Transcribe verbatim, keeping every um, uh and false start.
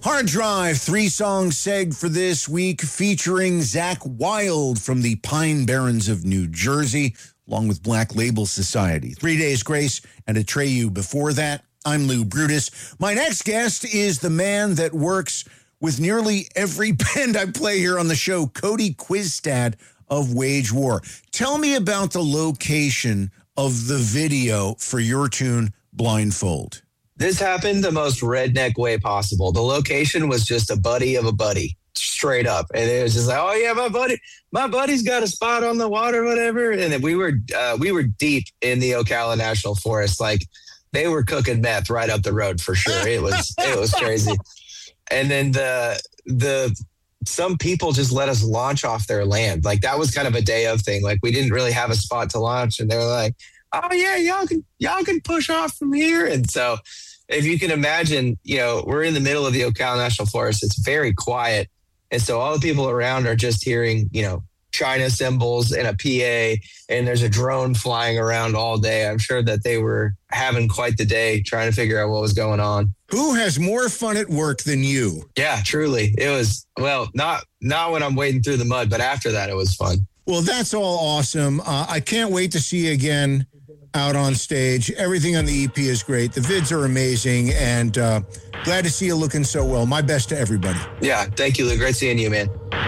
Hard Drive, three-song seg for this week featuring Zakk Wylde from the Pine Barrens of New Jersey, along with Black Label Society. Three Days Grace and Atreyu before that. I'm Lou Brutus. My next guest is the man that works with nearly every band I play here on the show, Cody Quistad of Wage War. Tell me about the location of the video for your tune, Blindfold. This happened the most redneck way possible. The location was just a buddy of a buddy, straight up. And it was just like, oh, yeah, my buddy, my buddy's got a spot on the water, whatever. And then we were uh, we were deep in the Ocala National Forest. Like, they were cooking meth right up the road for sure. It was it was crazy. And then the the some people just let us launch off their land. Like, that was kind of a day of thing. Like, we didn't really have a spot to launch. And they were like, oh, yeah, y'all can y'all can push off from here. And so if you can imagine, you know, we're in the middle of the Ocala National Forest. It's very quiet. And so all the people around are just hearing, you know, China cymbals and a P A, and there's a drone flying around all day. I'm sure that they were having quite the day trying to figure out what was going on. Who has more fun at work than you? Yeah, truly. It was, well, not not when I'm wading through the mud, but after that, it was fun. Well, that's all awesome. Uh, I can't wait to see you again out on stage. Everything on the E P is great. The vids are amazing, and uh, glad to see you looking so well. My best to everybody. Yeah, thank you, Lou. Great seeing you, man.